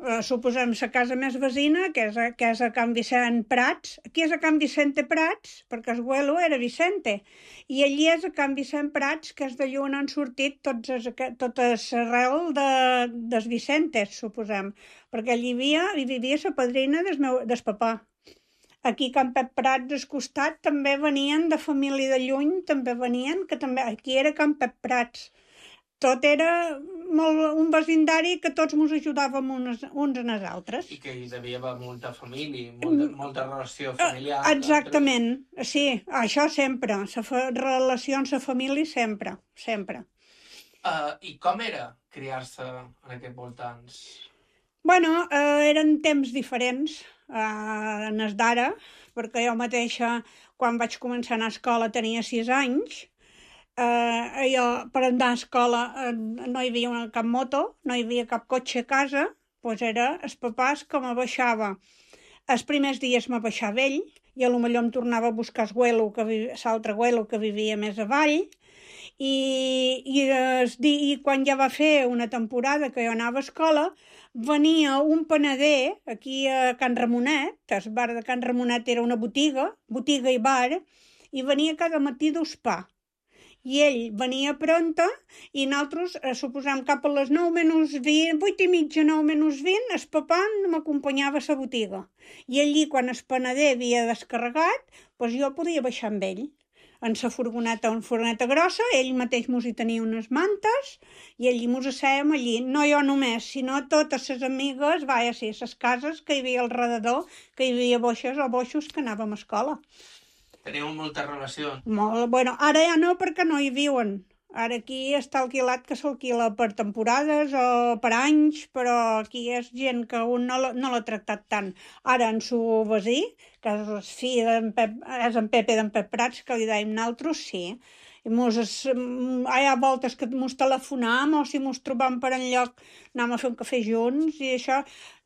suposem la casa més vecina, que és a Can Vicent Prats. Aquí és a Can Vicente Prats, perquè el abuelo era Vicente. I allí és a Can Vicent Prats, que és de llun han sortit totes arrel dels Vicentes, suposem. Perquè allí vivia la padrina del papà. Aquí a Can Pep Prats, al costat, també venien de família de lluny, també venien, que també aquí era Can Pep Prats. Tot era un vecindari que tots ens ajudàvem uns en els altres. I que hi devia haver molta família, molta relació familiar. Exactament, sí, això sempre, relacions a família sempre, sempre. I com era criar-se en aquests voltants? Bueno, eren temps diferents en els d'ara, perquè jo mateixa, quan vaig començar a anar a escola, tenia 6 anys. Jo per anar a escola no hi havia cap moto, no hi havia cap cotxe a casa, doncs era els papàs que me baixava. Els primers dies me baixava ell, i potser em tornava a buscar l'altre abuelo que vivia més avall, i quan ja va fer una temporada que jo anava a escola, venia un panader aquí a Can Ramonet, el bar de Can Ramonet era una botiga i bar, i venia cada matí dos pa. I ell venia pronta i nosaltres, suposem, cap a les 9 menys 20, 8 i mitja, 9 menys 20, el papà m'acompanyava a la botiga. I allí, quan el panader havia descarregat, doncs jo podia baixar amb ell. En la furgoneta, una furgoneta grossa, ell mateix mos hi tenia unes mantes i allí mos assèiem allí. No jo només, sinó totes les amigues, les cases que hi havia al redador, que hi havia boixos que anàvem a escola. Teniu molta relació? Molt, bueno, ara ja no perquè no hi viuen. Ara aquí està alquilat que s'alquila per temporades o per anys, però aquí és gent que un no l'ha tractat tant. Ara en su veí, que és el fill és en Pepe d'en Pep Prats, que li dèiem nosaltres, sí. I hi ha voltes que mos telefonam o si mos trobam per enlloc anem a fer un cafè junts i això.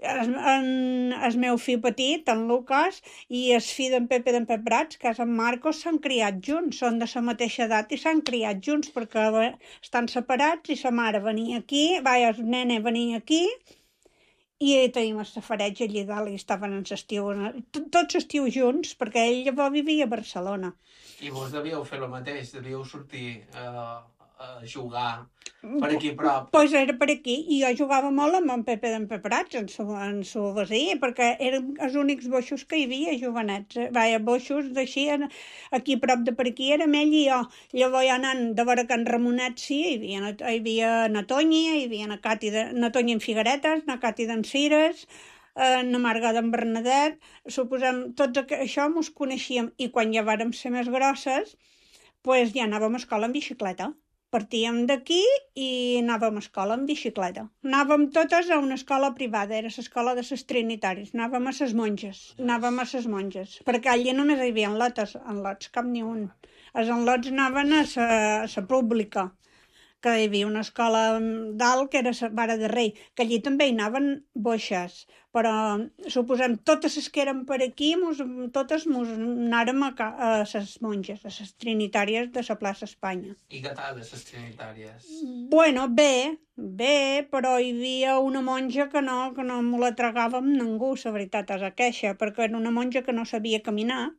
El meu fill petit, en Lucas, i el fill d'en Pepe d'en Pep Prats, que és en Marcos, s'han criat junts, són de la mateixa edat i s'han criat junts perquè estan separats i sa mare venia aquí, el nene venia aquí i tenim el safareig allí dalt i estaven en l'estiu, tots estiu junts, perquè ell llavors vivia a Barcelona. I vos devíeu fer el mateix, devíeu sortir a jugar per aquí a prop. Doncs era per aquí, i jo jugava molt amb en Pepe d'en Pep Prats, en su veí, perquè eren els únics boixos que hi havia, jovenets. Boixos d'així, aquí a prop de per aquí érem ell i jo. Llavors ja anant de veure Can Ramonet, sí, hi havia na Toñi, hi havia na Toñi en Figueretes, na Cati d'en Cires, na Marga d'en Bernadet, suposem, tots això mos coneixíem, i quan ja vàrem ser més grosses, doncs ja anàvem a escola en bicicleta. Partíem d'aquí i anàvem a escola en bicicleta. Anàvem totes a una escola privada, era l'escola de les Trinitaris, anàvem a les monges, perquè allà només hi havia enlots, cap ni un. Els enlots anaven a la pública, que hi havia una escola dalt que era la Vara de Rei, que allí també hi anaven boixes, però suposem totes les que eren per aquí, totes mos anàrem a les monges, a les Trinitàries de la plaça Espanya. I què tal, les Trinitàries? Bueno, bé, però hi havia una monja que no me la tragàvem ningú, la veritat és aqueixa, perquè era una monja que no sabia caminar,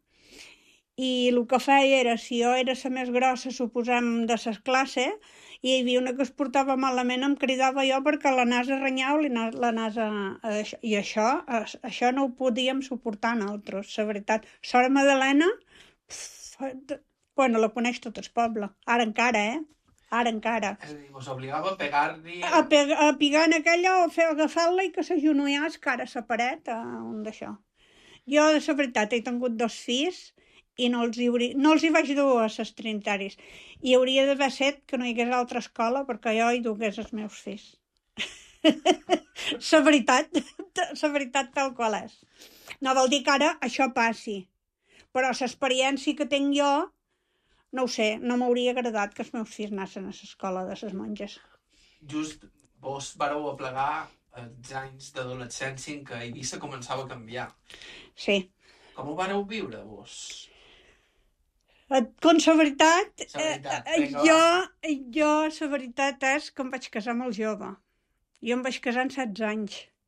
i el que feia era, si jo era la més grossa, suposem, de la classe, i hi havia una que es portava malament, em cridava jo perquè la nasa renyau, la nasa... I això no ho podíem suportar nosaltres, la veritat. Sora Madalena, bueno, la coneix tot el poble, ara encara, Ara encara. És a dir, vos obligava a pegar-li... A pegar en aquella o agafar-la i que s'agenollàs cara a la paret, un d'això. Jo, de la veritat, he tingut 2 fills i no els hi vaig dur a les Trinitaris. I hauria d'haver set que no hi hagués altra escola perquè jo hi dugués els meus fills. La veritat tal qual és. No vol dir que ara això passi, però l'experiència que tinc jo, no ho sé, no m'hauria agradat que els meus fills anessin a l'escola de les monges. Just vos vareu aplegar els anys d'adolescència en què Eivissa començava a canviar. Sí. Com ho vareu viure, vos? Com la veritat, jo la veritat és que em vaig casar molt jove. Jo em vaig casar amb 16 anys.